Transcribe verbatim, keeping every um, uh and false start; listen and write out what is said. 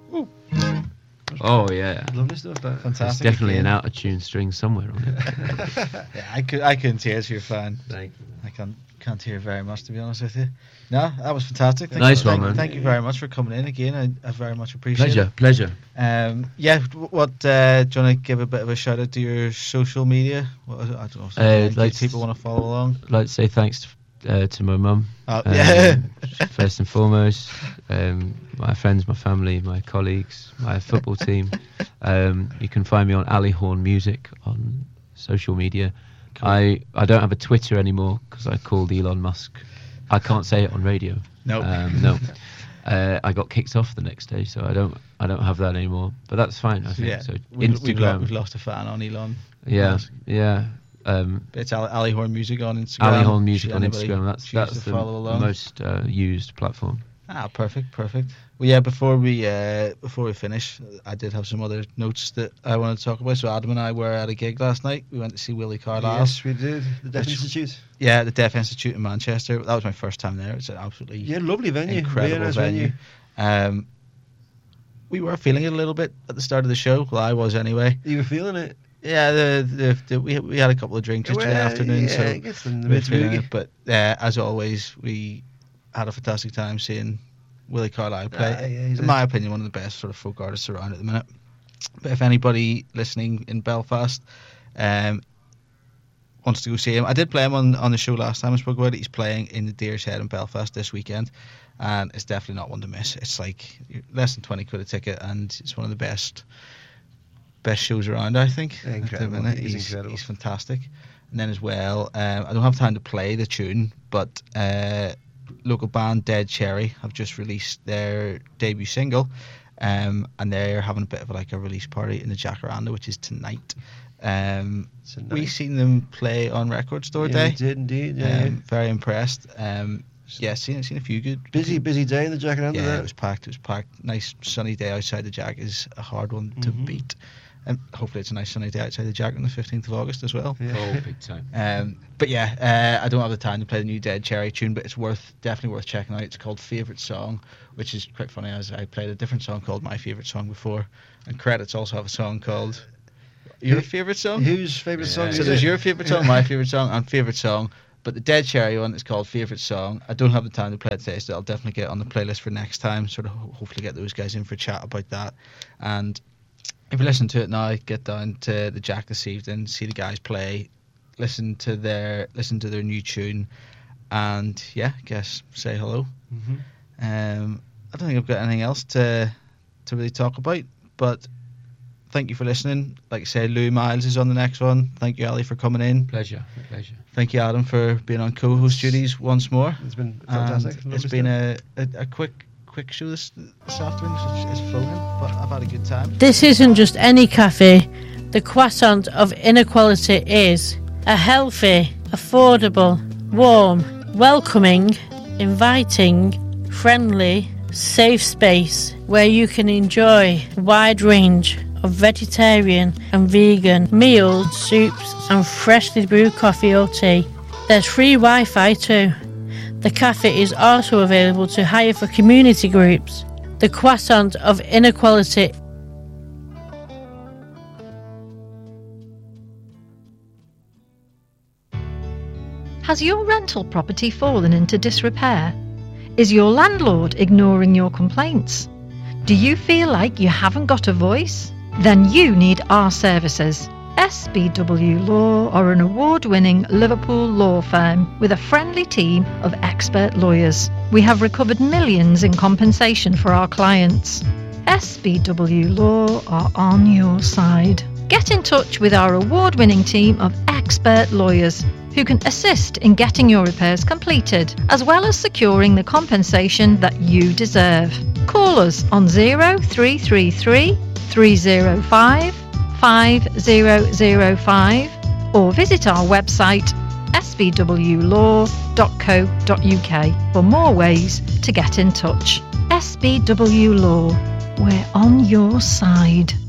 Ooh. Oh yeah, Lovely stuff. That. Fantastic. there's definitely again. an out of tune string somewhere on it. Yeah, I could I couldn't hear it, so you're fine. Thank you. I can't can't hear very much, to be honest with you. No, that was fantastic. Thank Nice you, one, thank, man. Thank you very much for coming in again. I, I very much appreciate Pleasure, pleasure. it. Um, yeah, w- what uh, do you want to give a bit of a shout out to your social media? What, I don't know. If Uh, uh, like people want to follow along. I'd like to say thanks uh, to my mum. Oh, um, yeah. First and foremost, um, my friends, my family, my colleagues, my football team. Um, you can find me on Ali Horn Music on social media. Cool. I, I don't have a Twitter anymore because I called Elon Musk. I can't say it on radio. No. Um, no. Uh, I got kicked off the next day, so I don't I don't have that anymore. But that's fine, I think. Yeah, So we, we've, lo- Instagram. we've lost a fan on Elon. yeah, Musk. yeah. Um, It's Ali, Ali Horn Music on Instagram. Ali Horn Music Should on anybody Instagram. That's choose that's to the follow along? most uh, used platform. Ah, perfect, perfect. Well, yeah. Before we uh, before we finish, I did have some other notes that I wanted to talk about. So Adam and I were at a gig last night. We went to see Willie Carlisle. Yes, we did. The Deaf Which- Institute. Yeah, the Deaf Institute in Manchester. That was my first time there. It's an absolutely Yeah, lovely venue. incredible Really nice venue. Um, we were feeling it a little bit at the start of the show. Well, I was anyway. You were feeling it? Yeah, the, the, the we we had a couple of drinks yesterday Well, afternoon, yeah, so it gets in the we were mid feeling boogie. it. But uh, as always, we had a fantastic time seeing Willie Carlisle play. Ah, yeah, he's in a- my opinion, one of the best sort of folk artists around at the minute. But if anybody listening in Belfast um, wants to go see him, I did play him on, on the show last time I spoke about it. He's playing in the Deer's Head in Belfast this weekend, and it's definitely not one to miss. It's like less than twenty quid a ticket, and it's one of the best best shows around, I think. at the Incredible. minute. He's He's, incredible. he's fantastic. And then as well, um, I don't have time to play the tune, but uh, local band Dead Cherry have just released their debut single, um, and they're having a bit of like a release party in the Jacaranda, which is tonight. Um, Tonight. we seen them play on Record Store Yeah, Day. we did indeed. Yeah, Um, very impressed. Um, yeah, seen seen a few good. busy, busy day in the Jacaranda. Yeah, there. it was packed. It was packed. Nice sunny day outside the Jack is a hard one to Mhm. beat, and hopefully it's a nice sunny day outside the Jack on the fifteenth of August as well. Yeah. Oh, big time. Um, but yeah, uh, I don't have the time to play the new Dead Cherry tune, but it's worth definitely worth checking out. It's called Favorite Song, which is quite funny as I played a different song called My Favorite Song before, and Credits also have a song called Your Who- Favorite Song. Whose favourite Yeah. song So is there's it? your favorite song, my favorite song, and favorite song. But the Dead Cherry one is called Favorite Song. I don't have the time to play it today, so I'll definitely get it on the playlist for next time. Sort of ho- hopefully get those guys in for a chat about that. And if you listen to it now, get down to the Jack this evening, see the guys play, listen to their listen to their new tune, and yeah, I guess say hello. Mhm. Um, I don't think I've got anything else to to really talk about, but thank you for listening. Like I said, Louis Miles is on the next one. Thank you, Ali, for coming in. Pleasure, pleasure. Thank you, Adam, for being on co-host duties once more. It's been And fantastic. it's Lovely been stuff. a, a, a quick quick show this, this afternoon. It's, it's flown, but I've had a good time. This isn't just any cafe. The croissant of inequality is a healthy, affordable, warm, welcoming, inviting, friendly, safe space where you can enjoy a wide range of vegetarian and vegan meals, soups and freshly brewed coffee or tea. There's free Wi-Fi too. The cafe is also available to hire for community groups. The croissant of inequality. Has your rental property fallen into disrepair? Is your landlord ignoring your complaints? Do you feel like you haven't got a voice? Then you need our services. S B W Law are an award-winning Liverpool law firm with a friendly team of expert lawyers. We have recovered millions in compensation for our clients. S B W Law are on your side. Get in touch with our award-winning team of expert lawyers who can assist in getting your repairs completed, as well as securing the compensation that you deserve. Call us on zero three three three, three zero five, five zero zero five or visit our website s b w law dot co dot u k for more ways to get in touch. S B W Law, we're on your side.